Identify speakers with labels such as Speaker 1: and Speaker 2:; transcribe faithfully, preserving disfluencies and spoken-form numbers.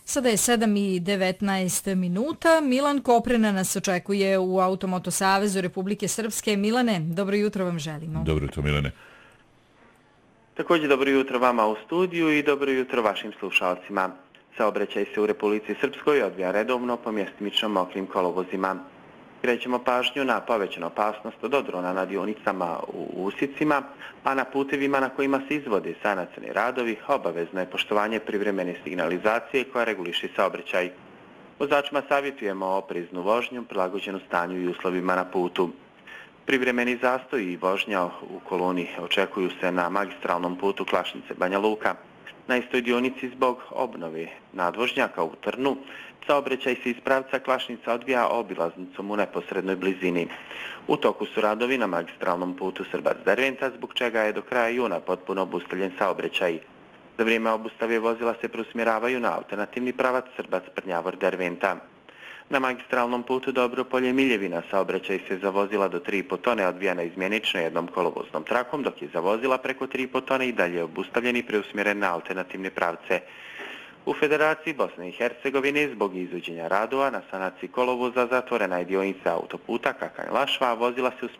Speaker 1: Sada je sedam i devetnaest minuta. Milan Koprena nas očekuje u Automoto Savezu Republike Srpske. Milane, dobro jutro vam želimo.
Speaker 2: Dobro jutro, Milane.
Speaker 3: Također dobro jutro vama u studiju i dobro jutro vašim slušalcima. Saobraćaj se u Republici Srpskoj odvija redovno po mjestimično mokrim kolovozima. Krećemo pažnju na povećanu opasnost od odrona na dionicama u usicima, a na putevima na kojima se izvode sanacioni radovi obavezno je poštovanje privremene signalizacije koja reguliše saobraćaj. Vozačima savjetujemo opreznu vožnju prilagođenu stanju i uslovima na putu. Privremeni zastoj i vožnja u koloni očekuju se na magistralnom putu Klašnice-Banja Luka. Na istoj dionici zbog obnove nadvožnjaka u Trnu, saobraćaj se iz pravca Klašnica odvija obilaznicom u neposrednoj blizini. U toku su radovi na magistralnom putu Srbac-Derventa, zbog čega je do kraja juna potpuno obustavljen saobraćaj. Za vrijeme obustave vozila se preusmjeravaju na alternativni pravac Srbac-Prnjavor-Derventa. Na magistralnom putu Dobropolje-Miljevina saobraćaj se za vozila do tri i po tone odvija na izmjenično jednom kolovoznom trakom, dok je za vozila preko tri i po tone i dalje obustavljen i preusmjeren na alternativne pravce. U Federaciji Bosne i Hercegovine zbog izvođenja radova na sanaciji kolovoza zatvorena je dionica autoputa Kakanj-Lašva, a vozila se